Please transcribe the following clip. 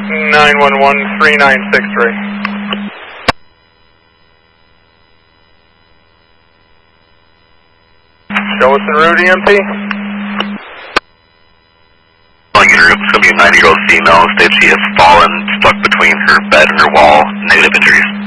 911 3963. Show us en route, EMT. It's going to be a 90-year-old female. States she has fallen, stuck between her bed and her wall. Negative injuries.